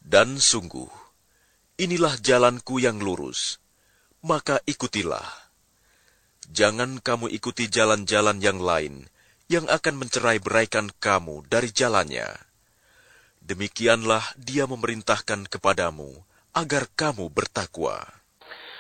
Dan sungguh, inilah jalanku yang lurus, maka ikutilah. Jangan kamu ikuti jalan-jalan yang lain yang akan mencerai-beraikan kamu dari jalannya. Demikianlah Dia memerintahkan kepadamu agar kamu bertakwa.